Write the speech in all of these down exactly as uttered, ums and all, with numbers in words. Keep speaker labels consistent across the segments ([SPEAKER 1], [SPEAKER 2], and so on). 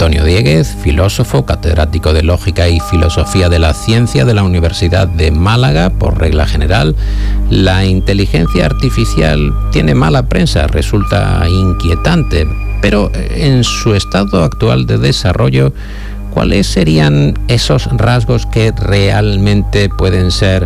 [SPEAKER 1] Antonio Dieguez, filósofo, catedrático de Lógica y Filosofía de la Ciencia de la Universidad de Málaga. Por regla general, la inteligencia artificial tiene mala prensa, resulta inquietante, pero en su estado actual de desarrollo, ¿cuáles serían esos rasgos que realmente pueden ser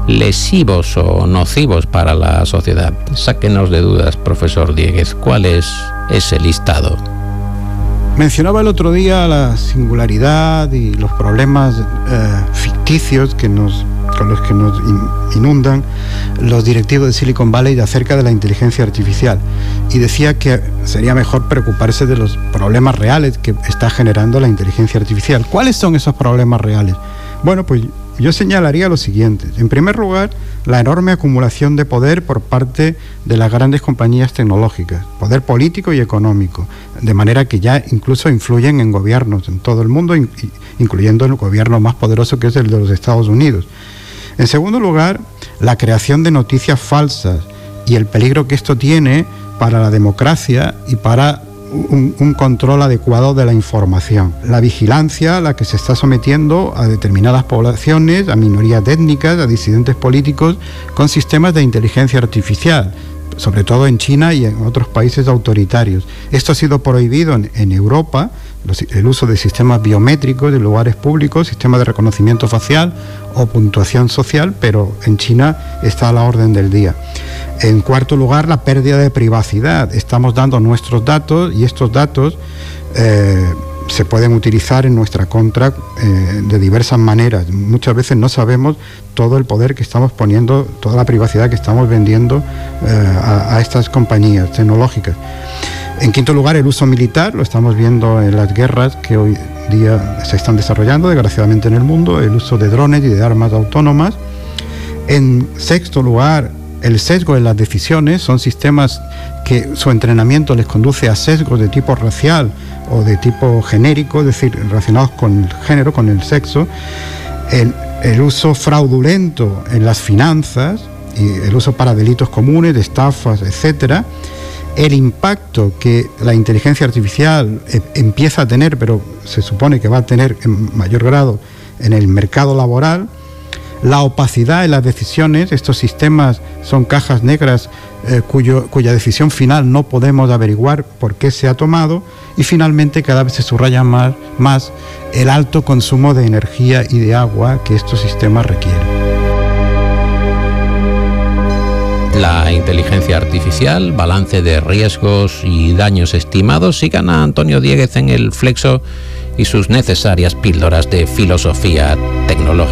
[SPEAKER 1] lesivos o nocivos para la sociedad? Sáquenos de dudas, profesor Dieguez, ¿cuál es ese listado?
[SPEAKER 2] Mencionaba el otro día la singularidad y los problemas eh, ficticios que nos, con los que nos inundan los directivos de Silicon Valley acerca de la inteligencia artificial. Y decía que sería mejor preocuparse de los problemas reales que está generando la inteligencia artificial. ¿Cuáles son esos problemas reales? Bueno, pues yo señalaría lo siguiente. En primer lugar, la enorme acumulación de poder por parte de las grandes compañías tecnológicas, poder político y económico, de manera que ya incluso influyen en gobiernos en todo el mundo, incluyendo el gobierno más poderoso que es el de los Estados Unidos. En segundo lugar, la creación de noticias falsas y el peligro que esto tiene para la democracia y para Un, un control adecuado de la información. La vigilancia a la que se está sometiendo a determinadas poblaciones, a minorías étnicas, a disidentes políticos, con sistemas de inteligencia artificial, sobre todo en China y en otros países autoritarios. Esto ha sido prohibido en, en Europa, los, el uso de sistemas biométricos en lugares públicos, sistemas de reconocimiento facial o puntuación social, pero en China está a la orden del día. En cuarto lugar, la pérdida de privacidad. Estamos dando nuestros datos y estos datos eh, se pueden utilizar en nuestra contra eh, de diversas maneras. Muchas veces no sabemos todo el poder que estamos poniendo, toda la privacidad que estamos vendiendo eh, a, a estas compañías tecnológicas. En quinto lugar, el uso militar. Lo estamos viendo en las guerras que hoy día se están desarrollando, desgraciadamente, en el mundo, el uso de drones y de armas autónomas. En sexto lugar, el sesgo en las decisiones. Son sistemas que su entrenamiento les conduce a sesgos de tipo racial o de tipo genérico, es decir, relacionados con el género, con el sexo. El, el uso fraudulento en las finanzas y el uso para delitos comunes, de estafas, etcétera. El impacto que la inteligencia artificial eh, empieza a tener, pero se supone que va a tener en mayor grado en el mercado laboral. La opacidad en las decisiones. Estos sistemas son cajas negras eh, cuyo, cuya decisión final no podemos averiguar por qué se ha tomado. Y finalmente, cada vez se subraya más, más el alto consumo de energía y de agua que estos sistemas requieren.
[SPEAKER 1] La inteligencia artificial, balance de riesgos y daños estimados. Sigan a Antonio Dieguez en El Flexo y sus necesarias píldoras de filosofía tecnológica.